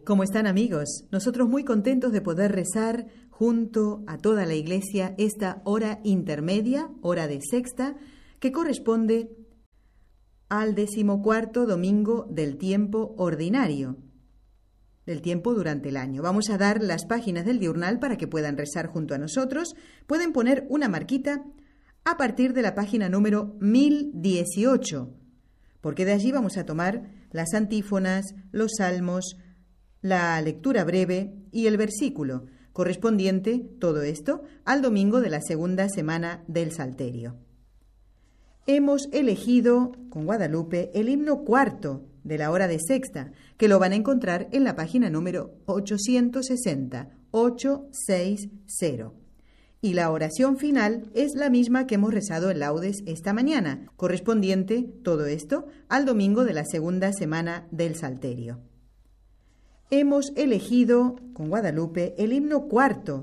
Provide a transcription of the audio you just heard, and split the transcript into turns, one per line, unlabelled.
¿Cómo están, amigos? Nosotros muy contentos de poder rezar junto a toda la Iglesia esta hora intermedia, hora de sexta, que corresponde al 14º domingo del tiempo ordinario, del tiempo durante el año. Vamos a dar las páginas del diurnal para que puedan rezar junto a nosotros. Pueden poner una marquita a partir de la página número 1018, porque de allí vamos a tomar las antífonas, los salmos, la lectura breve y el versículo correspondiente, todo esto, al domingo de la segunda semana del Salterio. Hemos elegido con Guadalupe el himno cuarto de la hora de sexta, que lo van a encontrar en la página número 860. Y la oración final es la misma que hemos rezado en Laudes esta mañana, correspondiente, todo esto, al domingo de la segunda semana del Salterio. Hemos elegido con Guadalupe el himno cuarto